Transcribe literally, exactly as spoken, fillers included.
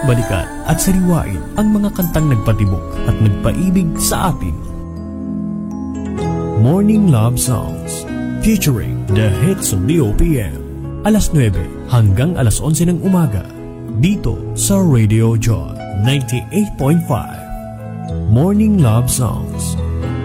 Balikan at sariwain ang mga kantang nagpatibok at nagpaibig sa atin. Morning Love Songs featuring the hits of the O P M. Alas nuwebe hanggang alas onse ng umaga dito sa Radio Joy ninety-eight point five. Morning Love Songs.